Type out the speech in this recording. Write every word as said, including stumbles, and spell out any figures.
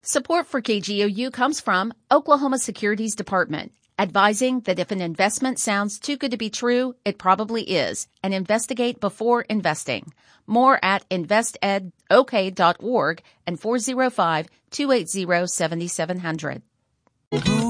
Support for K G O U comes from Oklahoma Securities Department, advising that if an investment sounds too good to be true, it probably is, and investigate before investing. More at invest ed o k dot org and four oh five, two eight zero, seven seven zero zero.